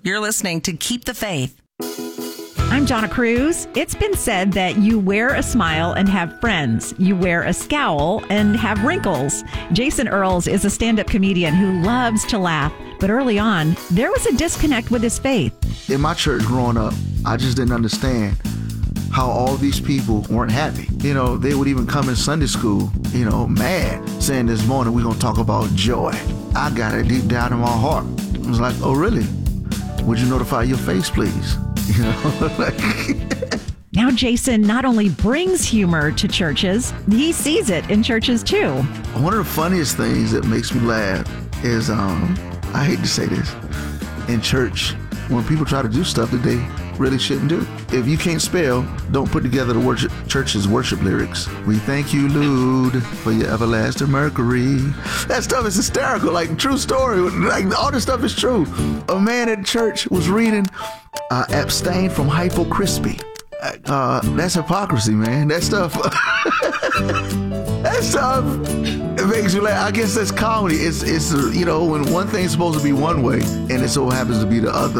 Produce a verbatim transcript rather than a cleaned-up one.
You're listening to Keep the Faith. I'm Jonna Cruz. It's been said that you wear a smile and have friends. You wear a scowl and have wrinkles. Jason Earls is a stand-up comedian who loves to laugh. But early on, there was a disconnect with his faith. In my church growing up, I just didn't understand how all these people weren't happy. You know, they would even come in Sunday school, you know, mad, saying this morning we're going to talk about joy. I got it deep down in my heart. I was like, oh, really? Would you notify your face, please? You know, like... Now Jason not only brings humor to churches, he sees it in churches too. One of the funniest things that makes me laugh is, um, I hate to say this, in church, when people try to do stuff that they really shouldn't do. If you can't spell, don't put together the worship, church's worship lyrics. We thank you, Lord, for your everlasting mercury. That stuff is hysterical, like true story. Like all this stuff is true. A man at church was reading uh, abstain from Hypo Crispy. Uh, that's hypocrisy, man. That stuff, that stuff, it makes you laugh. I guess that's comedy. It's, it's, you know, when one thing's supposed to be one way and it so happens to be the other.